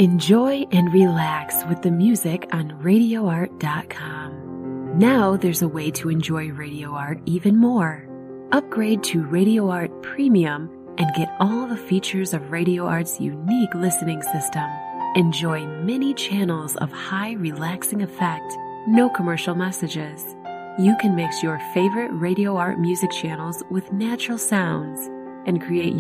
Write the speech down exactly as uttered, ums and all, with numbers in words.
Enjoy and relax with the music on radio art dot com. Now there's a way to enjoy Radio Art even more. Upgrade to Radio Art Premium and get all the features of Radio Art's unique listening system. Enjoy many channels of high relaxing effect, no commercial messages. You can mix your favorite Radio Art music channels with natural sounds and create